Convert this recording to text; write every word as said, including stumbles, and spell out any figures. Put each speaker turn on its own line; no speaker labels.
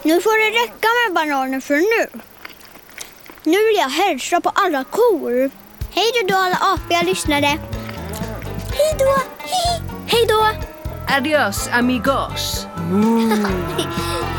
Nu får det räcka med bananer för nu. Nu vill jag hälsa på alla kor. Hej då alla apiga lyssnare. Hej då. Hej då.
Adios, amigos.